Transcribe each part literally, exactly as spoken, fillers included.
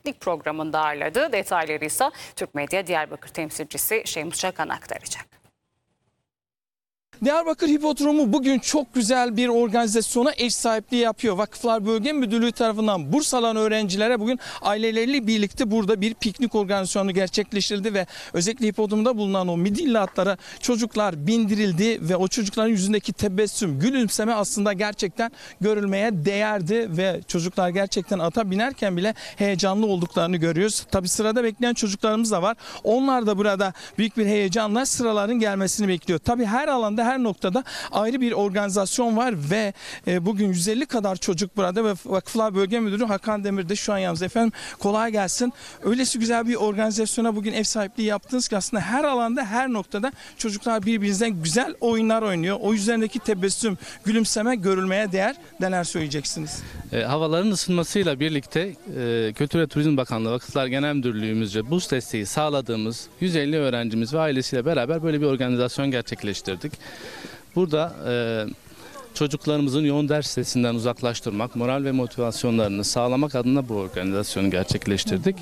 piknik programında ağırladı. Detayları ise Türk Medya Diyarbakır temsilcisi Şeymus Çakan aktaracak. Diyarbakır Hipodromu bugün çok güzel bir organizasyona ev sahipliği yapıyor. Vakıflar Bölge Müdürlüğü tarafından burs alan öğrencilere bugün aileleriyle birlikte burada bir piknik organizasyonu gerçekleştirildi ve özellikle hipodromda bulunan o midilli atlara çocuklar bindirildi ve o çocukların yüzündeki tebessüm, gülümseme aslında gerçekten görülmeye değerdi ve çocuklar gerçekten ata binerken bile heyecanlı olduklarını görüyoruz. Tabi sırada bekleyen çocuklarımız da var. Onlar da burada büyük bir heyecanla sıraların gelmesini bekliyor. Tabi her alanda, her noktada ayrı bir organizasyon var ve e, bugün yüz elli kadar çocuk burada ve Vakıflar Bölge Müdürü Hakan Demir de şu an yanımızda. Efendim kolay gelsin. Öylesi güzel bir organizasyona bugün ev sahipliği yaptınız ki aslında her alanda, her noktada çocuklar birbirinizden güzel oyunlar oynuyor. O yüzlerindeki tebessüm, gülümseme görülmeye değer. Neler söyleyeceksiniz? E, havaların ısınmasıyla birlikte e, Kültür ve Turizm Bakanlığı Vakıflar Genel Müdürlüğümüzce burs desteği sağladığımız yüz elli öğrencimiz ve ailesiyle beraber böyle bir organizasyon gerçekleştirdik. Burada e, çocuklarımızın yoğun ders stresinden uzaklaştırmak, moral ve motivasyonlarını sağlamak adına bu organizasyonu gerçekleştirdik.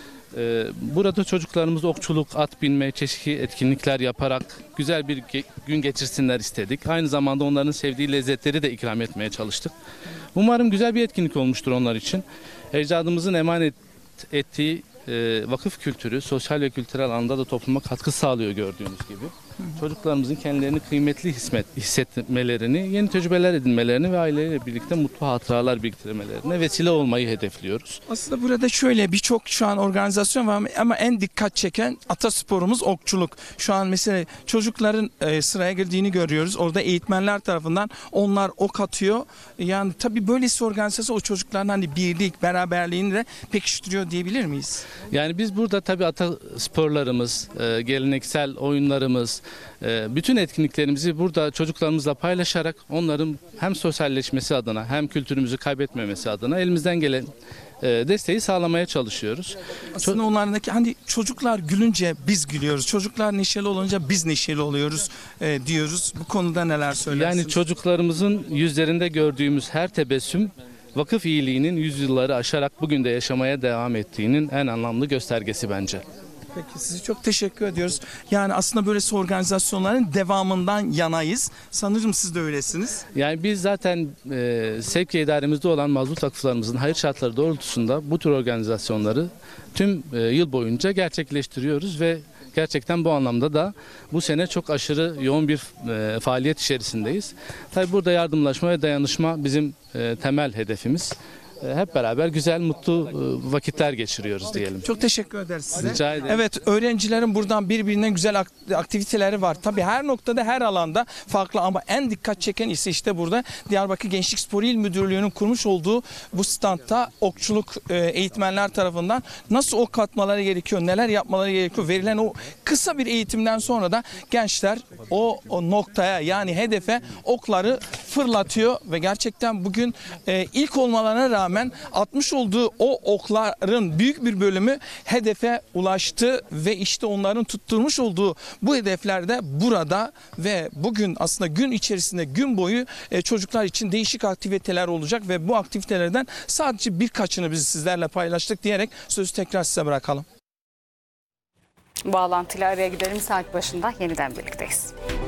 E, burada çocuklarımız okçuluk, at binme, çeşitli etkinlikler yaparak güzel bir ge gün geçirsinler istedik. Aynı zamanda onların sevdiği lezzetleri de ikram etmeye çalıştık. Umarım güzel bir etkinlik olmuştur onlar için. Ecdadımızın emanet ettiği e, vakıf kültürü sosyal ve kültürel alanda da topluma katkı sağlıyor gördüğünüz gibi. Çocuklarımızın kendilerini kıymetli hissetmelerini, yeni tecrübeler edinmelerini ve aileleriyle birlikte mutlu hatıralar biriktirmelerine vesile olmayı hedefliyoruz. Aslında burada şöyle birçok şu an organizasyon var ama en dikkat çeken atasporumuz okçuluk. Şu an mesela çocukların e, sıraya girdiğini görüyoruz. Orada eğitmenler tarafından onlar ok atıyor. Yani tabii böylesi organizasyon o çocukların hani birlik, beraberliğini de pekiştiriyor diyebilir miyiz? Yani biz burada tabii atasporlarımız, e, geleneksel oyunlarımız, bütün etkinliklerimizi burada çocuklarımızla paylaşarak onların hem sosyalleşmesi adına hem kültürümüzü kaybetmemesi adına elimizden gelen desteği sağlamaya çalışıyoruz. Aslında onlardaki hani çocuklar gülünce biz gülüyoruz, çocuklar neşeli olunca biz neşeli oluyoruz e, diyoruz. Bu konuda neler söylersiniz? Yani çocuklarımızın yüzlerinde gördüğümüz her tebessüm vakıf iyiliğinin yüzyılları aşarak bugün de yaşamaya devam ettiğinin en anlamlı göstergesi bence. Peki size çok teşekkür ediyoruz. Yani aslında böylesi organizasyonların devamından yanayız. Sanırım siz de öylesiniz. Yani biz zaten e, sevki idaremizde olan mazlut vakıflarımızın hayır şartları doğrultusunda bu tür organizasyonları tüm e, yıl boyunca gerçekleştiriyoruz ve gerçekten bu anlamda da bu sene çok aşırı yoğun bir e, faaliyet içerisindeyiz. Tabii burada yardımlaşma ve dayanışma bizim e, temel hedefimiz. Hep beraber güzel, mutlu vakitler geçiriyoruz diyelim. Çok teşekkür ederiz size. Rica ederim. Evet, öğrencilerin buradan birbirinden güzel aktiviteleri var. Tabii her noktada, her alanda farklı ama en dikkat çeken ise işte burada Diyarbakır Gençlik Spor İl Müdürlüğü'nün kurmuş olduğu bu standta okçuluk eğitmenler tarafından nasıl ok atmaları gerekiyor, neler yapmaları gerekiyor, verilen o kısa bir eğitimden sonra da gençler o, o noktaya yani hedefe okları fırlatıyor ve gerçekten bugün e, ilk olmalarına rağmen atmış olduğu o okların büyük bir bölümü hedefe ulaştı ve işte onların tutturmuş olduğu bu hedeflerde burada ve bugün aslında gün içerisinde gün boyu e, çocuklar için değişik aktiviteler olacak ve bu aktivitelerden sadece birkaçını biz sizlerle paylaştık diyerek sözü tekrar size bırakalım. Bağlantıyla araya gidelim, saat başında yeniden birlikteyiz.